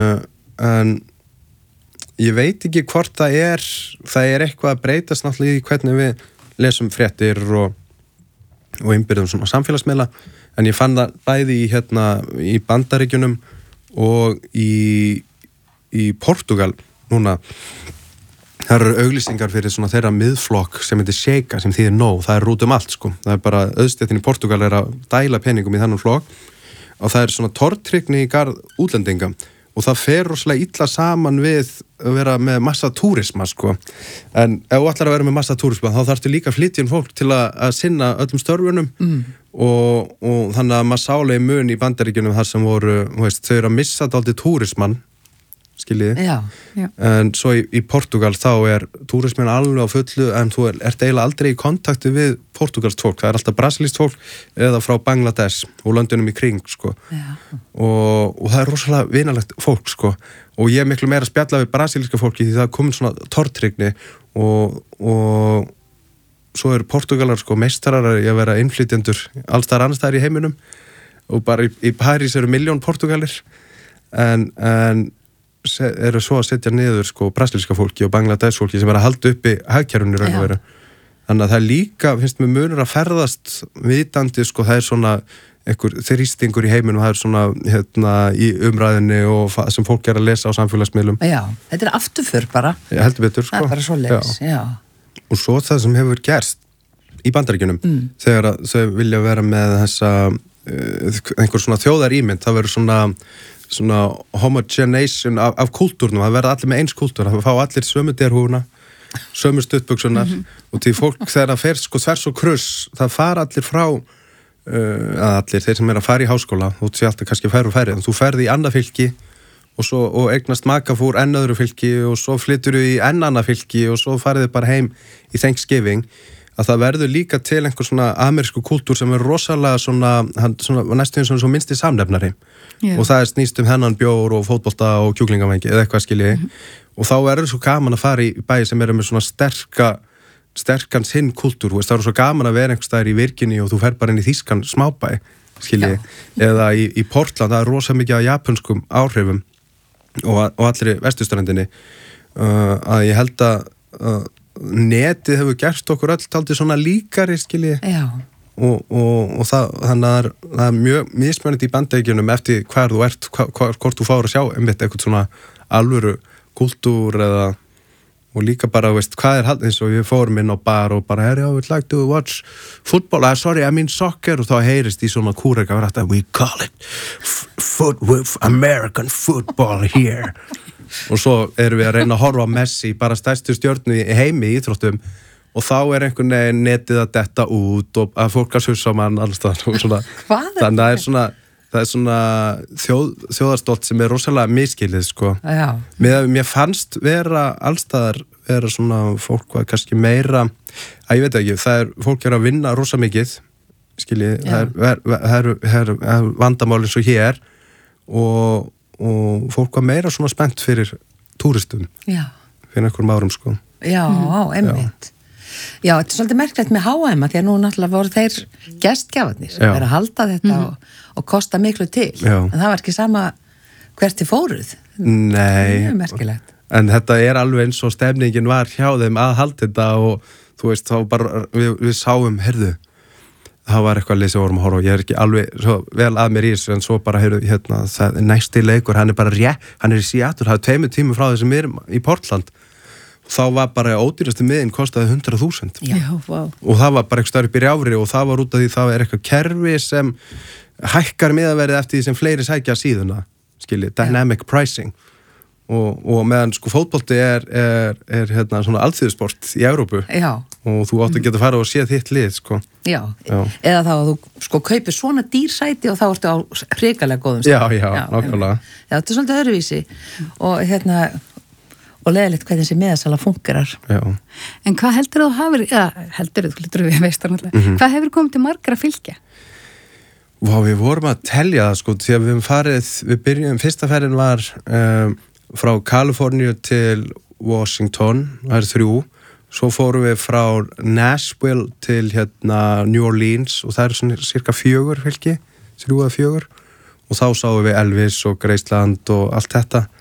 En ég veit ekki hvort það er eitthvað að breytast náttúrulega í hvernig við lesum fréttir og innbyrðum svona samfélagsmiðla, en ég fann það bæði í Bandaríkjunum og í Portugal núna. Það eru auglýsingar fyrir svona þeirra miðflokk sem heitir Chega, sem þýðir no, það út allt sko. Það bara, auðstéttin í Portugal að dæla peningum í þennan flokk og það svona tortryggni í garð útlendinga og það fer rosalega illa saman við að vera með massa túrisma sko. En ef þú ætlar að vera með massa túrisma þá þarftu líka að flytja inn fólk til að sinna öllum störfunum og þannig að maður sálega mun í Bandaríkjunum þar sem voru, þau eru að missa dálítið túrismann, skiljiði. Já. En svo í Portugal þá túrismin alveg á fullu en þú ert eiginlega aldrei í kontakti við portugalskt fólk. Það alltaf brasilískt fólk eða frá Bangladesh og löndunum í kring sko. Og það rosalega vinalegt fólk sko. Og ég miklu meira að spjalla við brasilíska fólki því það komin svona tortryggni og svo Portugalar sko meistarar að vera innflytjendur alls staðar annars staðar í heiminum og bara í París eru 1 milljón Portugalir en eru svo að setja niður sko brasilíska fólki og Bangladesh fólki sem að halda uppi hagkerfinu raun og veru. Þannig að það líka, finnst mér munur að ferðast vitandi sko, það svona einhver þrýstingur í heiminum, það svona í umræðinni og sem fólk að lesa á samfélagsmiðlum. Já, þetta afturför bara. Já, heldur betur sko. Það bara svoleiðis, já. Og svo það sem hefur gerst í Bandaríkjunum, þegar þau vilja vera með þessa einhver svona þjóðarímynd, það verður svona homogenation af kultúrnum, það verða allir með eins kultúr, það fá allir sömu derhúfuna, sömu stuttbuksunar og því fólk þegar það fer sko þvers og kruss, það fara allir frá allir, þeir sem að fara í háskóla þú sé alltaf kannski færri og færri, þú ferði í annað fylki og eignast maka fór enn öðru fylki og svo flyttur þú í enn annað fylki og svo farið þið bara heim í Thanksgiving, að það verður líka til einhver svona amerísku kultúr sem rosalega svona næstum eins og minnsti samnefnari og það snýst hennan bjór og fótbolta og kjúklingavengi eða eitthvað skilji og þá verður svo gaman að fara í bæi sem með svona sterkan sinn kultúr, það er svo gaman að vera einhvers staðar í Virginíu og þú fer bara inn í þýskan smábæ skilji, eða í Portland, það rosa mikið af japanskum áhrifum og allri vesturströndinni að ég held að netið hefur gert okkur öll taldið svona líkari skilji og þannig að það er mjög mismunandi í Bandaríkjunum eftir hvar þú ert, hvort þú fáir að sjá eitthvað svona alvöru kultúr og líka bara, hvað haldið eins og við fórum inn á bar og bara, I would like to watch football, sorry, I mean soccer og þá heyrist í svona kúrega we call it American football here og svo erum við að reyna að horfa á Messi, bara stærstu stjörnu í heimi í íþróttum og þá einhvern veginn netið að detta út og að fólk að sussa mann alls það þannig að það er svona þjóðarstolt sem rosalega miskilið sko. Mér fannst vera allstaðar vera svona fólk var kannski meira ég veit ekki, fólk að vinna rosa mikið skiljið, það er vandamálinn svo hér og fólk var meira svona spennt fyrir túristum fyrir einhverjum árum sko. Já, einmitt. Já, þetta er svolítið merkilegt með H&M því að nú náttúrulega voru þeir gestgjafarnir sem verið að halda þetta og kosta miklu til. En það var ekki sama hvert þið fóruð. Nei. Mjög merkilegt. En þetta er alveg eins og stemningin var hjá þeim að halda þetta og þú veist, þá bara við sáum, heyrðu, það var eitthvað lið sem vorum að horfa og ég er ekki alveg svo vel að mér í þessu en svo bara, heyrðu, það næsti leikur, hann er bara hann er í Seattle, það er 2 tímum frá þessum við erum í Portland. Þá var bara ódýrasti miðin kostaði 100.000 og það var bara eitthvað stærri byrja ári og það var út af því það er eitthvað kerfi sem hækkar miðaverðið eftir því sem fleiri sækja síðuna skilji, dynamic pricing og meðan sko fótbolti er svona alþýðusport í Evrópu og þú átt að geta fara og sé þitt lið sko. Já, eða þá að þú sko kaupir svona dýrsæti og þá ertu á hrikalega góðum stað. Já, nákvæmlega. Já, þetta er svolítið öðruvísi og leðilegt hvernig þessi miðasala fungerar. En hvað heldur þú hafir, heldur við veistar náttúrulega, hvað hefur komið til margra fylgja? Við vorum að telja það sko, því að við byrjum, fyrsta ferðin var frá Kaliforníu til Washington, það er 3, svo fórum við frá Nashville til New Orleans og það er svona cirka 4 fylgi, 3 eða 4 og þá sáum við Elvis og Graceland og allt þetta